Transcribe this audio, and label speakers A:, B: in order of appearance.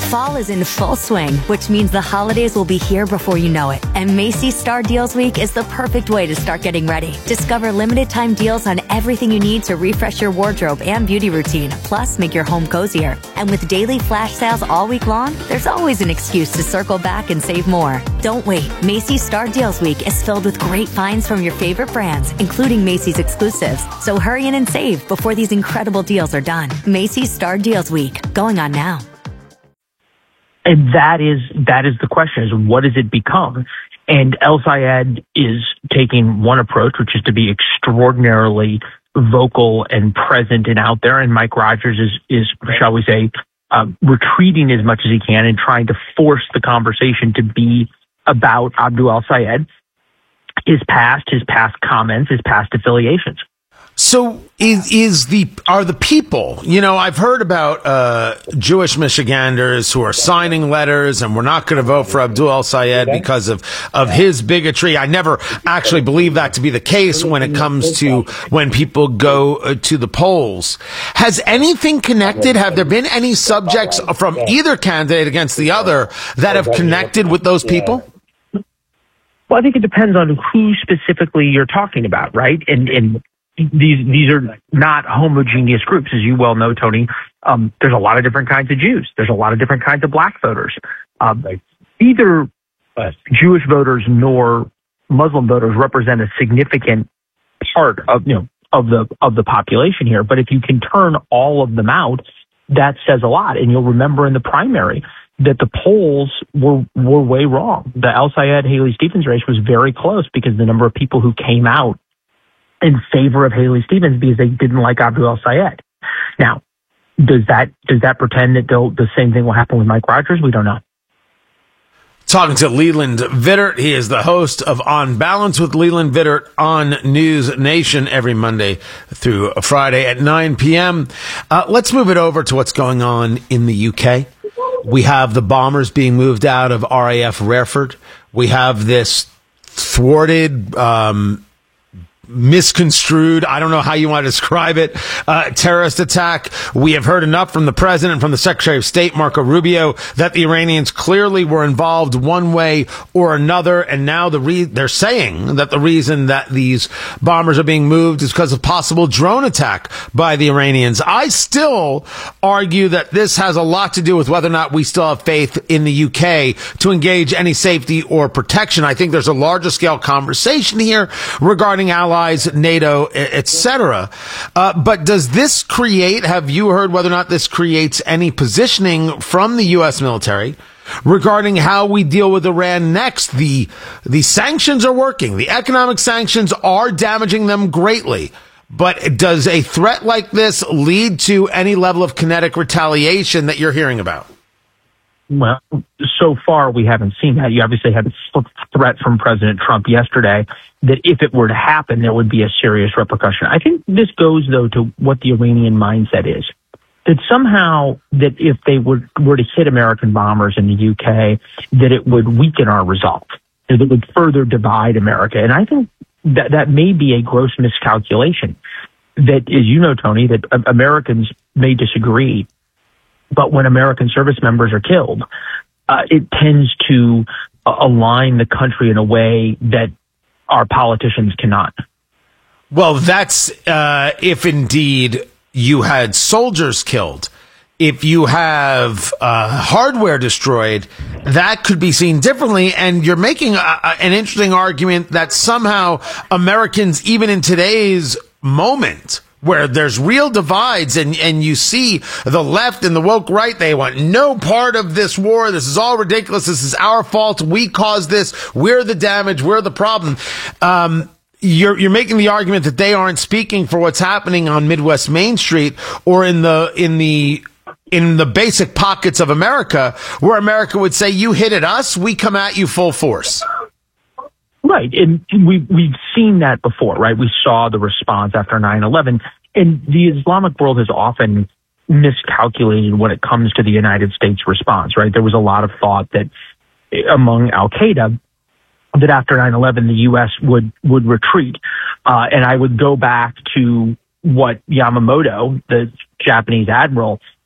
A: Fall is in full swing, which means the holidays will be here before you know it. And Macy's Star Deals Week is the perfect way to start getting ready. Discover limited time deals on everything you need to refresh your wardrobe and beauty routine, plus make your home cozier. And with daily flash sales all week long, there's always an excuse to circle back and save more. Don't wait. Macy's Star Deals Week is filled with great finds from your favorite brands, including Macy's exclusives. So hurry in and save before these incredible deals are done. Macy's Star Deals Week, going on now.
B: And that is the question, is what does it become? And El-Sayed is taking one approach, which is to be extraordinarily vocal and present and out there. And Mike Rogers is shall we say, retreating as much as he can and trying to force the conversation to be about Abdul El-Sayed, his past comments, his past affiliations.
C: So are the people, I've heard about Jewish Michiganders who are signing letters and we're not going to vote for Abdul El-Sayed because of his bigotry. I never actually believe that to be the case when it comes to when people go to the polls. Has anything connected? Have there been any subjects from either candidate against the other that have connected with those people?
B: Well, I think it depends on who specifically you're talking about, right? And these are not homogeneous groups, as you well know, Tony. There's a lot of different kinds of Jews. There's a lot of different kinds of black voters. Neither Jewish voters nor Muslim voters represent a significant part of the population here. But if you can turn all of them out, that says a lot. And you'll remember in the primary that the polls were way wrong. The El-Sayed-Haley Stevens race was very close because the number of people who came out in favor of Haley Stevens because they didn't like Abdul El-Sayed. Now, does that pretend that the same thing will happen with Mike Rogers? We don't know.
C: Talking to Leland Vittert. He is the host of On Balance with Leland Vittert on News Nation every Monday through Friday at 9 p.m. Let's move it over to what's going on in the UK. We have the bombers being moved out of RAF Rareford. We have this thwarted, misconstrued, I don't know how you want to describe it, terrorist attack. We have heard enough from the president and from the Secretary of State, Marco Rubio, that the Iranians clearly were involved one way or another. And now they're saying that the reason that these bombers are being moved is because of possible drone attack by the Iranians. I still argue that this has a lot to do with whether or not we still have faith in the UK to engage any safety or protection. I think there's a larger scale conversation here regarding allies, NATO, etc. But does this create, have you heard whether or not this creates any positioning from the U.S. military regarding how we deal with Iran next? The sanctions are working. The economic sanctions are damaging them greatly. But does a threat like this lead to any level of kinetic retaliation that you're hearing about?
B: Well, so far we haven't seen that. You obviously had a threat from President Trump yesterday that if it were to happen, there would be a serious repercussion. I think this goes, though, to what the Iranian mindset is. That somehow that if they were to hit American bombers in the UK, that it would weaken our resolve, that it would further divide America. And I think that may be a gross miscalculation. That, as you know, Tony, that Americans may disagree, but when American service members are killed, it tends to align the country in a way that our politicians cannot.
C: Well, that's if indeed you had soldiers killed. If you have hardware destroyed, that could be seen differently. And you're making an interesting argument that somehow Americans, even in today's moment, where there's real divides and you see the left and the woke right, they want no part of this war. This is all ridiculous. This is our fault. We caused this. We're the damage. We're the problem. You're making the argument that they aren't speaking for what's happening on Midwest Main Street or in the basic pockets of America, where America would say, you hit at us, we come at you full force.
B: Right. And we've seen that before, right? We saw the response after 9/11. And the Islamic world has often miscalculated when it comes to the United States response, right? There was a lot of thought that among Al-Qaeda that after 9/11, the U.S. would retreat. And I would go back to what Yamamoto, the Japanese admiral,